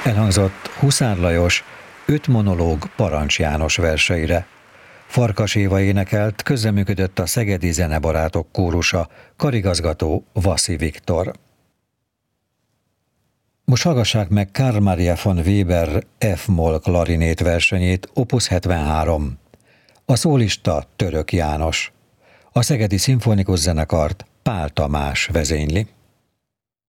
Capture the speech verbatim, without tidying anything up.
Elhangzott Huszár Lajos öt monológ Parancs János verseire. Farkas Éva énekelt, közreműködött a Szegedi Zenebarátok kórusa, karigazgató Vaszi Viktor. Most hallgassák meg Carl Maria von Weber F-moll klarinét versenyét, opus hetvenhárom. A szólista Török János. A Szegedi Szimfonikus Zenekart Pál Tamás vezényli.